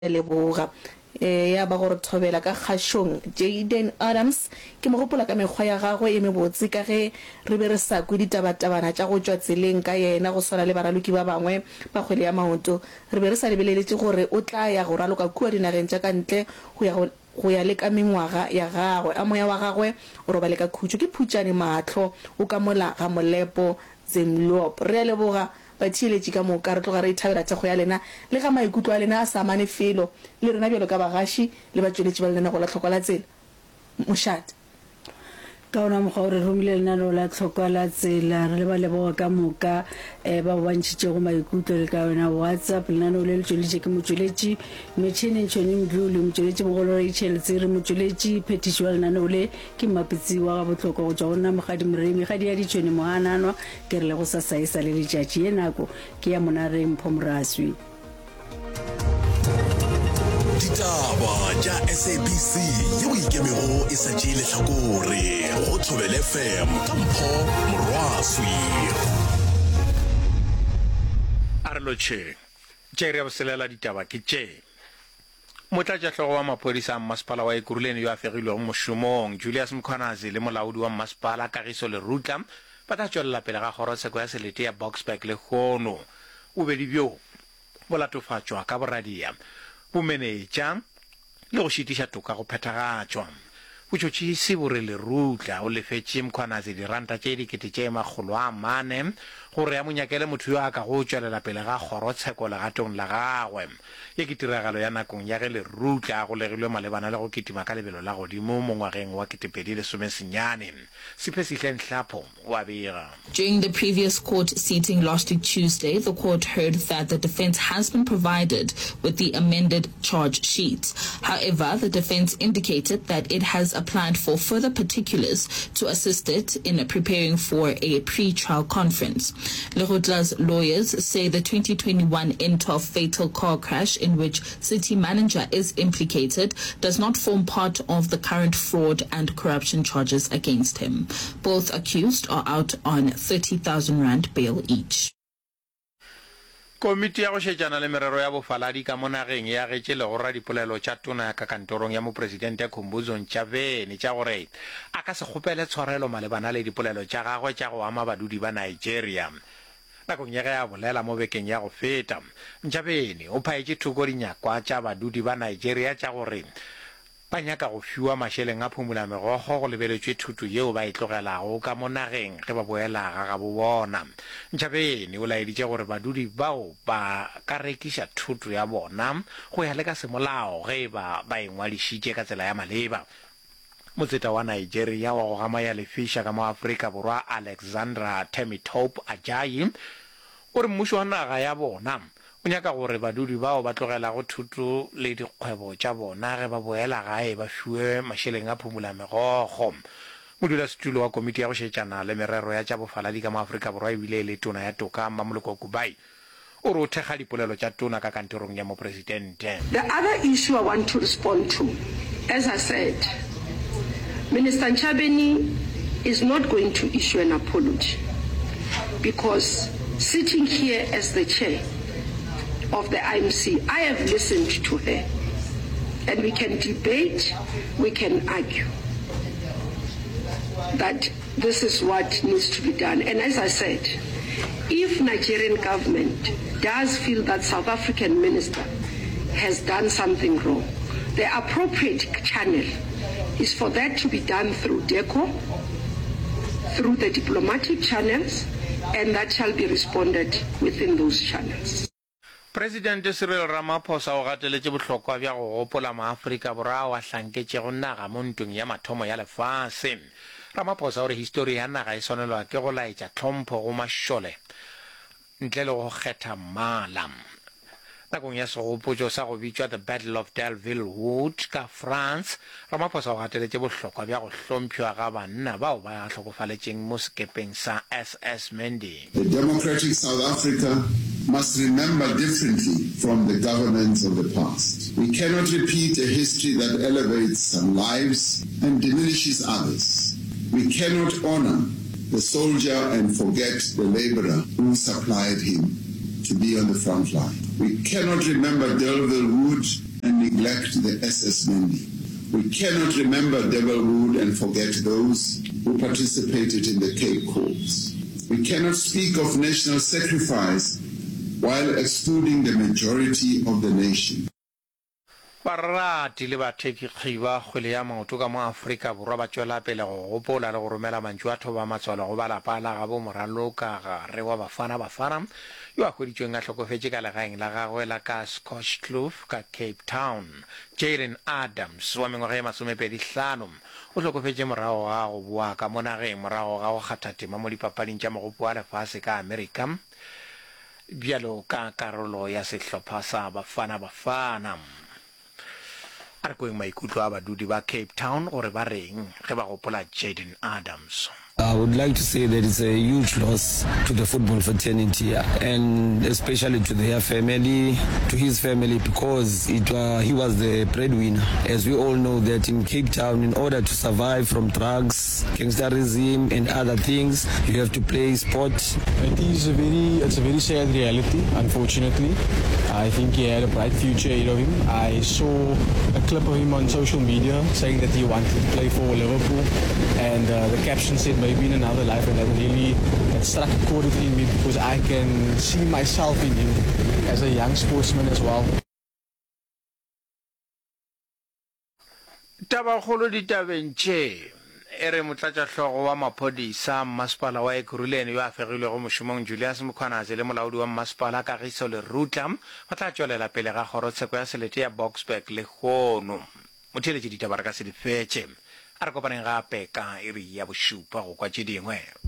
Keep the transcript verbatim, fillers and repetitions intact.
leboga eh ya ba gore thobela ka khashong Jaden Adams ke mo gopola ka mekgwa ya gagwe e mebotse ka ge re be re sa kwe ditabatabana tša go tšwa tseleng ka yena go swana le baraloki ba bangwe ba kgwele ya maoto re be re sa lebeleletse gore o tla ya go raloka kua dinageng tša ka ntle go ya go ya le ka mengwaga ya gagwe a moya wa gagwe o roba le ka khutšo ke phutšane matlho o ka mola ga molepo Zemlop re leboga ba tshiletši ka moka re tloga re ithabela tšego ya lena le ga maikutlo a lena a sa amane felo le rena bjalo ka bagaši le batšweletši ba lena go la tlhoko la tsela mošate ka ona mokgwa re romile lenaneo la tlhoko la tsela re le ba leboga ka moka eh ba bantšitšego maikutlo le ka yona WhatsApp lenaneo le le tšweletše ke motšweletši metšhineng tšhone modulu le motšweletši mogolo Rachel Tsiri motšweletši phetiši wa lenaneo le ke mapitsi wa ga botlhokwa go tšwa go nna mogadi moremi ga di ya ditšhone mohananwa ke re le go sa saisa le letšatši ye nako ke ya monareng phomoraswi ditaba tša S A B C yeo ikemego e sa tšee lehlakore go Thobela F M ka mpho morwaswi a re lotšhe tše re boselela ditaba ke tše motlatšahlogo wa maphodisa a mmasepala wa Ekurhuleni yo a fegilwego mošomong Julius Mkhwanazi le molaodi wa mmasepala Kagiso Lerutla ba tla tšwelela pele ga kgorotsheko ya selete ya Boksburg le kgono bobedi bjo bo latofatšwa ka boradia bomenetša le go šitiša toka go phethagatšwa botšotšisi bo re Lerutla o lefetše Mkhwanazi diranta tše dikete tše makgolo a mane gore ya monyakele motho yo a ka go tšwelela pele ga kgorotsheko legatong la gagwe ye ke tiragalo ya nakong ya ge Lerutla a golegilwe malebana le go kitima ka lebelo la godimo mo ngwageng wa ketepedi lesomesenyane Siphe Nhlapo wa bega. During the previous court sitting last week Tuesday, the court heard that the defense has been provided with the amended charge sheet. However, the defense indicated that it has applied for further particulars to assist it in preparing for a pre-trial conference. Lerutla's lawyers say the twenty twenty-one N twelve fatal car crash in which city manager is implicated does not form part of the current fraud and corruption charges against him. Both accused are out on thirty thousand rand bail each. Komiti ya go šetšana le merero ya bofaladi ka monageng ya getše le go ra dipolelo tša tona ka kantorong ya mopresidente Khumbudzo Ntshavheni tša gore a ka se kgopele tshwarelo malebana le dipolelo tša gagwe tša go ama badudi ba Nigeria. Nakong ya ge a bolela mo bekeng ya go feta Ntshavheni o phaetše thoko dinyakwa tša badudi ba Nigeria tša gore ba nyaka go fiwa mašeleng a phumula megogo go lebeletšwe thuto yeo ba e tlogelago ka monageng ge ba boela ga bo bona. Ntshavheni o laeditše gore badudi bao ba ka rekiša thuto ya bona go ya le ka semolao ge ba ba engwadišitše ka tsela ya maleba. Motseta wa Nigeria wa go gama ya lefiša ka mo Afrika Borwa Alexandra Temitope Ajayi o re mmušo wa naga ya bona o nyaka gore badudi bao ba tlogelago thuto le dikgwebo tša bona ge ba boela gae ba fiwe mašeleng a phumula megogo. Modulasetulo wa komiti ya go šetšana le merero ya tša bofaladi ka mo Afrika Borwa ebile le tona ya toka Mamoloko Kubai o re o thekga dipolelo tša tona ka kantorong ya mopresidente. The other issue I want to respond to, as I said, Minister Ntshavheni is not going to issue an apology because sitting here as the chair of the I M C, I have listened to her and we can debate, we can argue that this is what needs to be done. And as I said, if Nigerian government does feel that South African minister has done something wrong, the appropriate channel is for that to be done through DECO, through the diplomatic channels, and that shall be responded within those channels. President Cyril Ramaphosa o gateletše bohlokwa bja go gopola maAfrika Borwa wa hlanketše go naga mo ntweng ya mathomo ya lefase. Ramaphosa o re histori ya naga e swanelwa ke go laetša tlhompho go mašole ntle le go kgetha mmala. Nakong ya segopotšo sa go bitšwa the Battle of Delville Wood ka France, Ramaphosa o gateletše bohlokwa bja go hlomphiwa ga banna bao ba hlokofaletšeng mo sekepeng sa S S Mendi. The democratic South Africa must remember differently from the governments of the past. We cannot repeat a history that elevates some lives and diminishes others. We cannot honor the soldier and forget the laborer who supplied him to be on the front line. We cannot remember Delville Wood neglect the S S Mendi. We cannot remember Devil Wood and forget those who participated in the Cape Calls. We cannot speak of national sacrifice while excluding the majority of the nation. Barati le batheki khiba kgwele ya maoto ka mo Afrika borwa ba tswela pele go gopola le go romela mantšu a thoba matswalo go ba lapa la gabo moraloka ga re wa bafana bafana yo a hweditšweng a hlokofetše ka legaeng la gagwe la ka Scotchcliffe ka Cape Town. Jaden Adams wa mengwaga ye masomepedi hlano o hlokofetše morago ga go boa ka mo nageng morago ga go kgatha tema mo dipapading tša mogopo wa lefase ka Amerika bjalo ka karolo ya sehlopha sa bafana bafana. Are going maikutlo a badudi ba Cape Town gore ba reng ge ba gopola Jaden Adams. I would like to say that it's a huge loss to the football fraternity and especially to their family, to his family, because it, uh, he was the breadwinner. As we all know that in Cape Town, in order to survive from drugs, gangsterism and other things, you have to play sport. It is a very, it's a very sad reality, unfortunately. I think he had a bright future ahead of him. I saw a clip of him on social media saying that he wanted to play for Liverpool, and uh, the caption said maybe in another life, and that really that struck a chord within me because I can see myself in him as a young sportsman as well. Tabakgolo ditabeng tše ere motlatšahlogo wa maphodisa mmasepala wa Ekurhuleni yo a fegilwego mošomong Julius Mkhwanazi le molaodi wa mmasepala Kagiso Lerutla ba tla tšwelela pele ga kgorotsheko ya selete ya Boksburg le kgono. Motheletši ditaba re ka se di fetše a re kopaneng gape ka iri ya bošupa go kwa tše dingwe.